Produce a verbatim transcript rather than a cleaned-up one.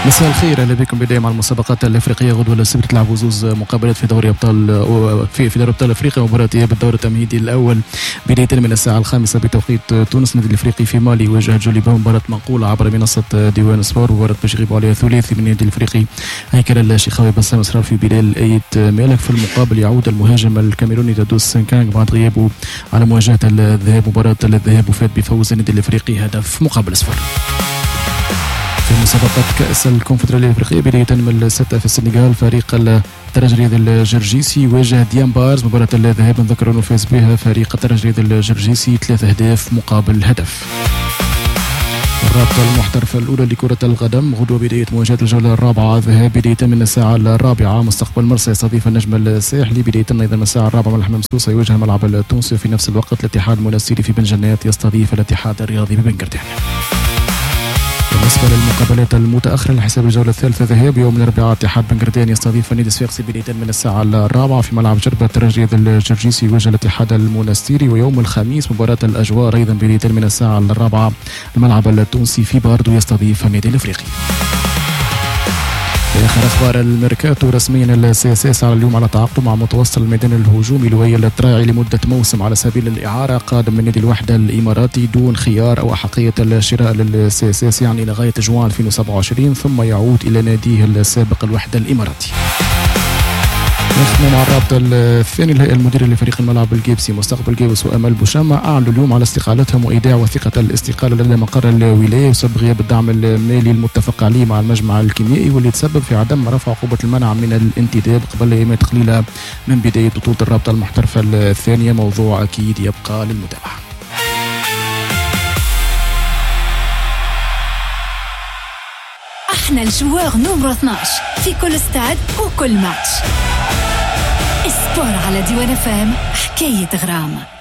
مساء الخير، اهلا بكم بدايه مع المسابقات الافريقيه. غدوه السبت تلعبوا زوز مقابلات في دوري ابطال في في دوري ابطال افريقيا. مباراه اياب الدور التمهيدي الاول بدايه من الساعه الخامسه بتوقيت تونس. النادي الافريقي في مالي يواجه جوليبا، مباراه منقوله عبر منصه ديوان سبور. مباراه باش يغيبوا عليها ثلاثي من النادي الافريقي هيكل الشيخاوي بسام اسرار في بلال ايت مالك. في المقابل يعود المهاجم الكاميروني دادوس سانكانغ بعد غيابه على مواجهه الذهاب. مباراه الذهاب وفات بفوز النادي الافريقي هدف مقابل صفر. في مسابقة كأس الكونفدرالية الأفريقية بداية من الستة في السنغال، فريق الترجي الرياضي الجرجيسي يواجه ديان بارز. مباراة الذهاب نذكر أنه فاز بها فريق الترجي الرياضي الجرجيسي ثلاث أهداف مقابل هدف. الرابطة المحترفة الأولى لكرة القدم غدوة بداية مواجهة الجولة الرابعة ذهاب بداية من الساعة الرابعة. مستقبل مرسى يستضيف النجم الساحلي بداية أيضا من الساعة الرابعة. ملح ممسوسة يواجه الملعب التونسي. في نفس الوقت الاتحاد المنستيري في بن جنات يستضيف الاتحاد الرياضي ببنكرتان. بالنسبة للمقابلات المتأخرة لحساب الجولة الثالثة ذهاب يوم الأربعاء اتحاد بنكرتان يستضيف نادي صفاقسي بداية من الساعة الرابعة في ملعب جربة. الترجي الجرجيسي يواجه الاتحاد المنستيري. ويوم الخميس مباراة الأجوار أيضا بداية من الساعة الرابعة الملعب التونسي في باردو يستضيف النادي الأفريقي. في آخر أخبار الميركاتو رسميا السي اس اس على اليوم على تعاقد مع متوسط الميدان الهجومي لؤي التراعي لمدة موسم على سبيل الإعارة، قادم من نادي الوحدة الإماراتي دون خيار أو أحقية الشراء للسي اس اس يعني لغاية جوان ألفين وسبعة وعشرين، ثم يعود إلى ناديه السابق الوحدة الإماراتي. نختم مع الرابطة الثاني. الهيئة المديرة لفريق الملعب الجيبسي مستقبل جيبس وأمل بوشامة أعلنوا اليوم على استقالتهم وإيداع وثيقة الاستقالة لدى مقر الولاية بسبب غياب الدعم المالي المتفق عليه مع المجمع الكيميائي، واللي تسبب في عدم رفع عقوبة المنع من الانتداب قبل أيامات قليلة من بداية بطولة الرابطة المحترفة الثانية. موضوع أكيد يبقى للمتابعة. احنا الجوار نمرو اثناش في كل استاد وكل ماتش. اسبور على ديوان فام، حكاية غرام.